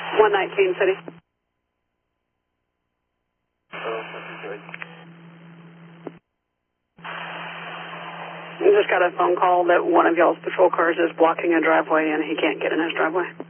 119 City. I just got a phone call that one of y'all's patrol cars is blocking a driveway and he can't get in his driveway.